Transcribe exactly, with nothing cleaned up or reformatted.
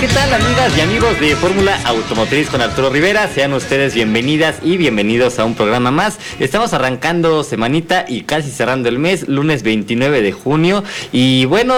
¿qué tal, amigas y amigos de Fórmula Automotriz con Arturo Rivera? Sean ustedes bienvenidas y bienvenidos a un programa más. Estamos arrancando semanita y casi cerrando el mes, lunes veintinueve de junio. Y bueno,